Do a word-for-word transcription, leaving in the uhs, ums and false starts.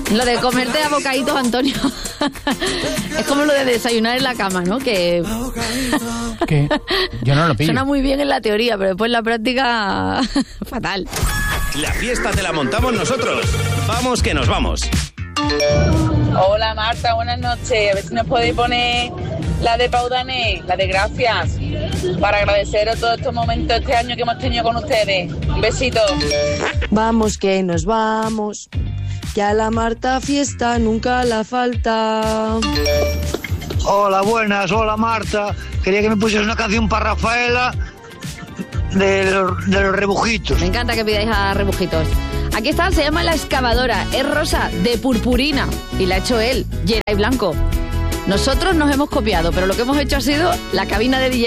Lo de comerte a bocaditos, Antonio, es como lo de desayunar en la cama, ¿no? Que ¿Qué? Yo no lo pillo. Suena muy bien en la teoría, pero después en la práctica, fatal. La fiesta te la montamos nosotros. Vamos que nos vamos. Hola Marta, buenas noches. A ver si nos podéis poner la de Pau Dané, la de gracias, para agradeceros todos estos momentos este año que hemos tenido con ustedes. Un besito. Vamos que nos vamos, que a la Marta fiesta nunca la falta. Hola, buenas, hola Marta. Quería que me pusieras una canción para Rafaela de los, de los rebujitos. Me encanta que pidáis a rebujitos. Aquí está, se llama La Excavadora, es rosa, de purpurina, y la ha hecho él, Geray Blanco. Nosotros nos hemos copiado, pero lo que hemos hecho ha sido la cabina de D J